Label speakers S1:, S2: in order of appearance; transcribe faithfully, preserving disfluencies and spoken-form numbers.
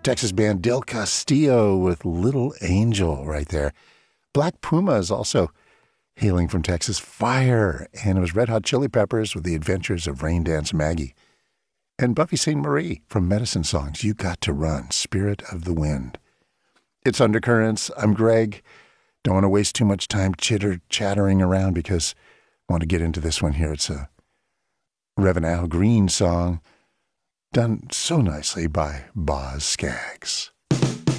S1: Texas band Del Castillo with Little Angel right there. Black Puma is also hailing from Texas. Fire. And it was Red Hot Chili Peppers with The Adventures of Rain Dance Maggie. And Buffy Sainte Marie from Medicine Songs, You Got to Run, Spirit of the Wind. It's Undercurrents. I'm Greg. Don't want to waste too much time chitter chattering around because I want to get into this one here. It's a Reverend Al Green song done so nicely by Boz Scaggs.